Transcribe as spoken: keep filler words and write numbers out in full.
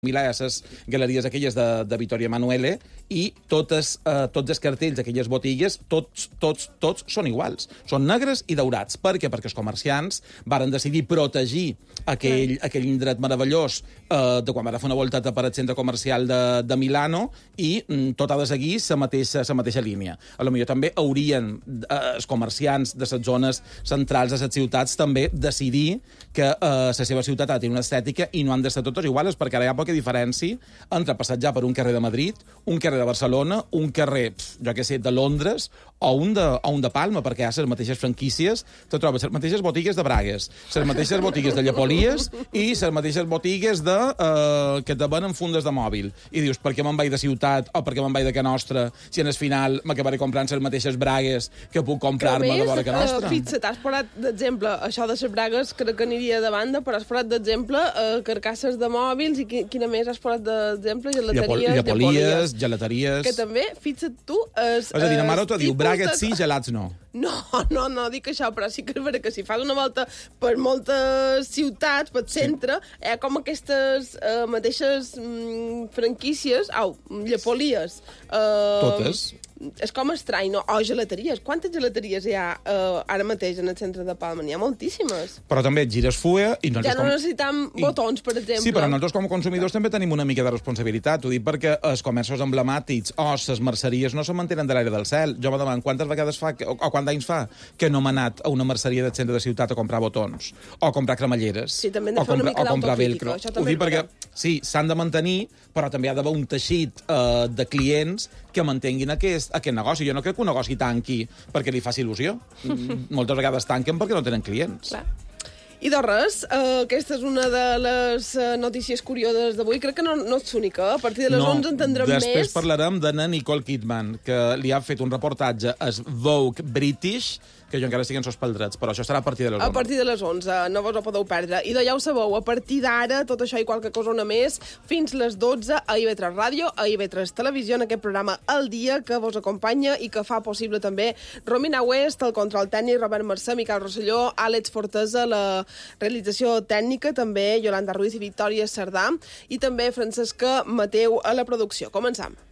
Milà hi ha les galeries aquelles de, de Vittorio Emanuele i totes, eh, tots els cartells d'aquelles botigues, tots, tots, tots són iguals. Són negres i daurats. Per què? Perquè els comerciants varen decidir protegir aquell, aquell indret meravellós eh, de quan van fer una voltata per al centre comercial de, de Milano i mm, tot ha de seguir la mateixa, la mateixa línia. A lo millor també haurien eh, els comerciants de les zones centrals de les ciutats també decidir que eh, la seva ciutat ha de tenir una estètica i no han de ser totes iguals, perquè ara hi ha poca diferència entre passejar per un carrer de Madrid, un carrer de Barcelona, un carrer, pf, jo què sé, de Londres o un de, o un de Palma, perquè hi ha les mateixes franquícies, te trobes les mateixes botigues de Bragues, les mateixes botigues de Llepolies i les mateixes botigues de, eh, que te venen fundes de mòbil. I dius, per què me'n vaig de ciutat o per què me'n vaig de Can Nostra si en el final m'acabaré comprant les mateixes bragues que puc comprar-me de vora Can Nostra? Uh, Fixa, t'has posat d'exemple, això de les bragues crec que aniria de banda, però has posat d'exemple uh, carcasses de mòbils i qui, quina més has posat d'exemple? Gelateries, Llepolies, gelateries... Que també, fixa't tu... Es, és a dir, la mare t'ho diu, bragues sí, gelats no. No, no, no, dic això, però sí que és vera que si fas una volta per moltes ciutats, pel centre, sí. Hi ha com aquestes uh, mateixes mm, franquícies, au, llepolies. Uh, Totes. És com estrany, no? O gelateries. Quantes gelateries hi ha uh, ara mateix en el centre de Palma? N'hi ha moltíssimes. Però també et gires fulla... I ja no com... necessitam I... botons, per exemple. Sí, però nosaltres com a consumidors també tenim una mica de responsabilitat. Ho dic perquè els comerços emblemàtics o les merceries no se mantenen de l'aire del cel. Jo me demano quantes vegades fa, o, o quants anys fa, que no m'ha anat a una merceria del centre de ciutat a comprar botons, o a comprar cremalleres, sí, també hem de fer una mica d'autocrítica. Ho dic perquè, sí, s'han de mantenir, però també hi ha d'haver un teixit uh, de clients que mantenguin aquest, aquest negoci. Jo no crec que un negoci tanqui perquè li faci il·lusió. Moltes vegades tanquen perquè no tenen clients. Clar. I de res, uh, aquesta és una de les uh, notícies curioses d'avui. Crec que no, no és única. A partir de les no, onze entendrem després més. Després parlarem de na Nicole Kidman, que li ha fet un reportatge a Vogue British, que jo encara estic en sos pels però això serà a partir de les onze. A partir de les onze, no vos ho podeu perdre. I de ja ho sabeu, a partir d'ara, tot això i qualque cosa una més, fins les dotze a I V tres Ràdio, a I V tres Televisió, en aquest programa El Dia, que vos acompanya i que fa possible també Romina West, el control tècnic, Robert Mercè, Miquel Rosselló, Àlex Fortesa, la realització tècnica, també Yolanda Ruiz i Victòria Cerdà, i també Francesca Mateu a la producció. Començam.